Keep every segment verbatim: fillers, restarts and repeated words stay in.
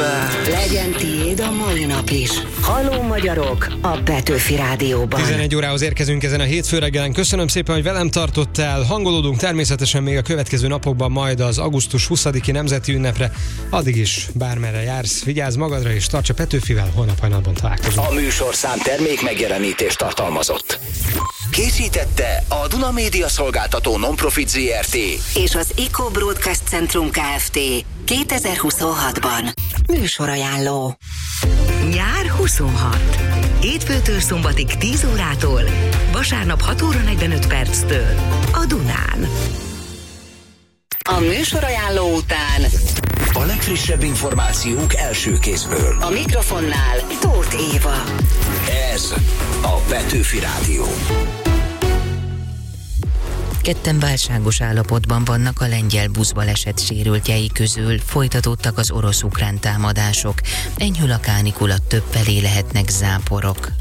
Petőfivel. Legyen tiéd a mai nap is. Halló magyarok a Petőfi Rádióban. tizenegy órához érkezünk ezen a hétfő reggelen. Köszönöm szépen, hogy velem tartottál. Hangolódunk természetesen még a következő napokban majd az augusztus huszadiki nemzeti ünnepre. Addig is bármerre jársz, vigyázz magadra és tarts a Petőfivel, holnap hajnalban találkozunk. A műsorszám termék megjelenítést tartalmazott. Készítette a Duna Média Szolgáltató Non-Profit zé er té és az Eco Broadcast Centrum Kft. kétezer-huszonhatban. Műsorajánló. Nyár huszonhat. Hétfőtől szombatig tíz órától, vasárnap hat óra negyvenöt perctől a Dunán. A műsorajánló után a legfrissebb információk első kézből. A mikrofonnál Tóth Éva. Ez a Petőfi Rádió. Ketten válságos állapotban vannak a lengyel buszbaleset sérültjei közül, folytatódtak az orosz-ukrán támadások, enyhül a kánikula, többfelé lehetnek záporok.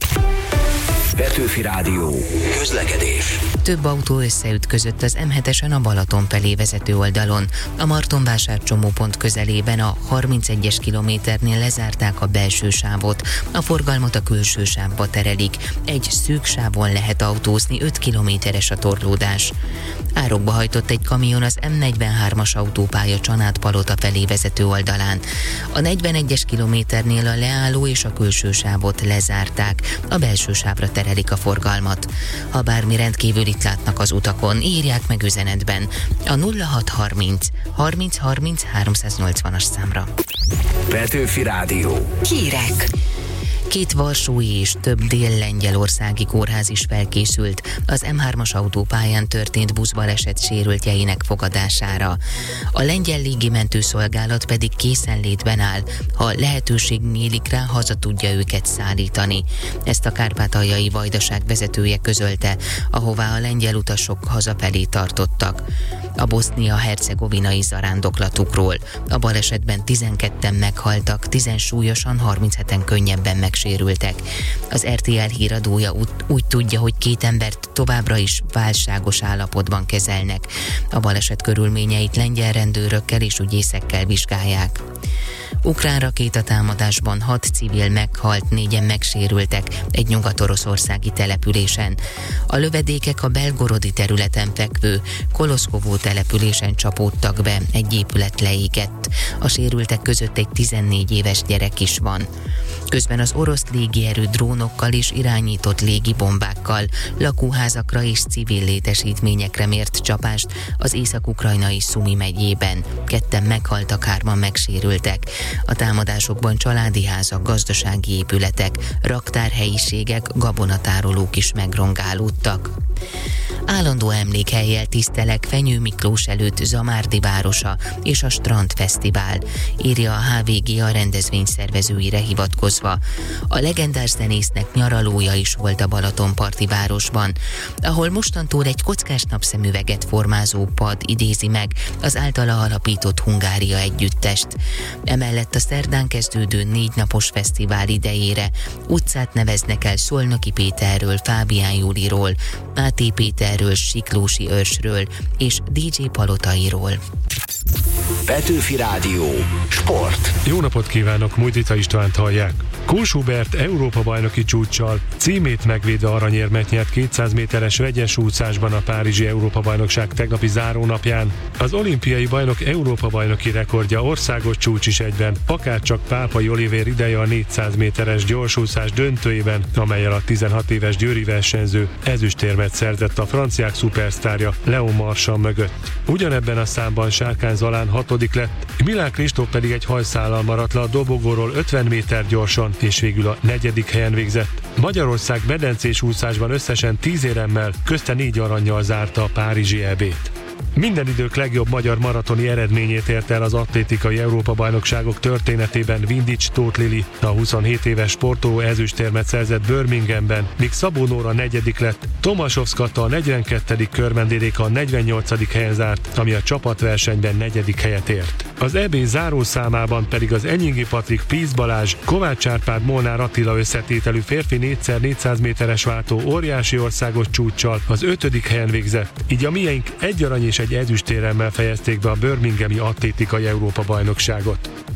Petőfi Rádió. Közlekedés. Több autó összeütközött az em hetesen a Balaton felé vezető oldalon. A Martonvásár csomópont közelében a harmincegyes kilométernél lezárták a belső sávot. A forgalmat a külső sávba terelik. Egy szűk sávon lehet autózni, öt kilométeres a torlódás. Árokba hajtott egy kamion az em negyvenhármas autópálya Csanádpalota felé vezető oldalán. A negyvenegyes kilométernél a leálló és a külső sávot lezárták. A belső sávra terelik a forgalmat. Ha bármi rendkívül itt látnak az utakon, írják meg üzenetben a nulla hat harminc harminc harminc háromszáznyolcvanas számra. Petőfi Rádió. Hírek. Két varsói és több dél-lengyelországi kórház is felkészült az em hármas autópályán történt buszbaleset sérültjeinek fogadására. A lengyel légimentőszolgálat pedig készenlétben áll, ha lehetőség nyílik rá, haza tudja őket szállítani. Ezt a kárpátaljai vajdaság vezetője közölte, ahová a lengyel utasok hazafelé tartottak. A bosznia-hercegovinai zarándoklatukról. A balesetben tizenketten meghaltak, tízen súlyosan, harmincheten könnyebben megsérültek. Az er té el híradója úgy, úgy tudja, hogy két embert továbbra is válságos állapotban kezelnek. A baleset körülményeit lengyel rendőrökkel és ügyészekkel vizsgálják. Ukrán rakétatámadásban hat civil meghalt, négyen megsérültek egy nyugat-oroszországi településen. A lövedékek a belgorodi területen fekvő Koloszkovó településen csapódtak be, egy épület leégett. A sérültek között egy tizennégy éves gyerek is van. Közben az orosz légierő drónokkal és irányított légibombákkal lakóházakra és civil létesítményekre mért csapást az észak-ukrajnai Szumi megyében. Ketten meghaltak, hárman megsérültek. A támadásokban családi házak, gazdasági épületek, raktárhelyiségek, gabonatárolók is megrongálódtak. Állandó emlékhellyel tisztelek Fenyő Miklós előtt Zamárdi városa és a Strandfesztivál, írja a há vé gé a rendezvény szervezőire hivatkozva. A legendás zenésznek nyaralója is volt a Balatonparti városban, ahol mostantól egy kockás napszemüveget formázó pad idézi meg az általa alapított Hungária együttest. Emellett a szerdán kezdődő négy napos fesztivál idejére utcát neveznek el Szolnoki Péterről, Fábián Júliról, Máté Péterről, Siklósi Őrsről és dé dzsé Palotairól. Petőfi Rádió. Sport. Jó napot kívánok, Mújdita Istvánt hallják. Kós Hubert Európa-bajnoki csúccsal címét megvédve aranyérmet nyert kétszáz méteres vegyes úszásban a párizsi Európa-bajnokság tegnapi zárónapján. Az olimpiai bajnok Európa-bajnoki rekordja országos csúcs is egyben, akárcsak Pápai Olivér ideje a négyszáz méteres gyorsúszás döntőjében, amellyel a tizenhat éves győri versenyző ezüstérmet szerzett a franciák szupersztárja Léon Marchand mögött. Ugyanebben a számban Sárkány Zalán hatodik lett, Milán Kristóf pedig egy hajszállal maradt le a dobogóról ötven méter gyorsan, és végül a negyedik helyen végzett. Magyarország medencés úszásban összesen tíz éremmel, közte négy arannyal zárta a párizsi é bét. Minden idők legjobb magyar maratoni eredményét ért el az atlétikai Európa-bajnokságok történetében Vindics Tóth Lili. A huszonhét éves sportoló ezüstérmet szerzett Birminghamben, míg Szabó Nóra negyedik lett, Tomasovsz Kata a negyvenkettedik körmendéréka a negyvennyolcadik helyen zárt, ami a csapatversenyben negyedik helyet ért. Az é bé zárószámában pedig az Enyingi Patrik, Pisz Balázs, Kovács Árpád, Molnár Attila összetételű férfi négyszer négyszáz méteres váltó óriási országos csúccsal az ötödik helyen végzett, így a miénk egy arany és egy ezüstéremmel fejezték be a birminghami atlétikai Európa-bajnokságot.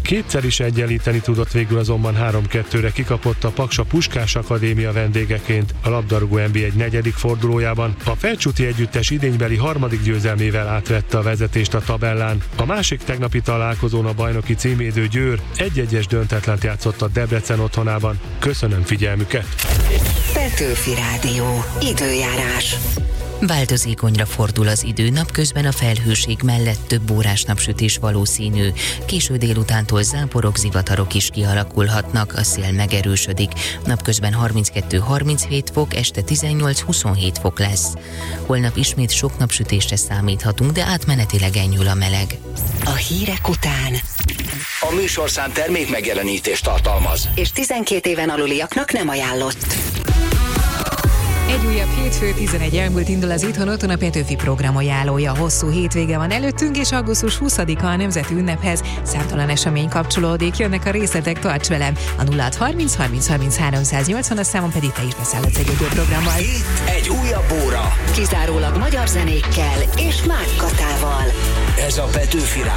Kétszer is egyenlíteni tudott, végül azonban három kettőre kikapott a Paksa Puskás Akadémia vendégeként a labdarúgó en bé egy negyedik fordulójában. A Felcsúti együttes idénybeli harmadik győzelmével átvette a vezetést a tabellán. A másik tegnapi találkozón a bajnoki címvédő Győr egy-egyes döntetlent játszott a Debrecen otthonában. Köszönöm figyelmüket! Petőfi Rádió. Időjárás. Változékonyra fordul az idő, napközben a felhőség mellett több órás napsütés valószínű. Késő délutántól záporok, zivatarok is kialakulhatnak, a szél megerősödik. Napközben harminckettő-harminchét fok, este tizennyolc-huszonhét fok lesz. Holnap ismét sok napsütésre számíthatunk, de átmenetileg enyhül a meleg. A hírek után. A műsorszám termék megjelenítést tartalmaz. És tizenkét éven aluliaknak nem ajánlott. Egy újabb hétfő, tizenegy elmúlt indul az Itthon Otthon a Petőfi program ajánlója. Hosszú hétvége van előttünk, és augusztus huszadika a nemzeti ünnephez számtalan esemény kapcsolódik. Jönnek a részletek, tarts velem! A nulla hat harminc harminc harminc háromszáznyolcvan, a számon pedig te is beszállhatsz egy új programmal. Itt egy újabb óra. Kizárólag magyar zenékkel és Márk Katával. Ez a Petőfi